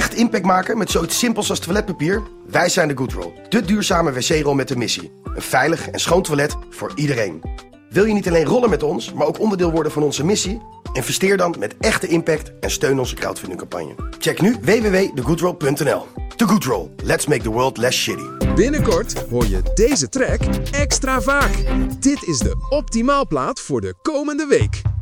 echt impact maken met zoiets simpels als toiletpapier? Wij zijn de Goodroll, de duurzame wc-rol met een missie. Een veilig en schoon toilet voor iedereen. Wil je niet alleen rollen met ons, maar ook onderdeel worden van onze missie? Investeer dan met echte impact en steun onze crowdfundingcampagne. Check nu www.thegoodroll.nl. The Goodroll. Let's make the world less shitty. Binnenkort hoor je deze track extra vaak. Dit is de optimaalplaat voor de komende week.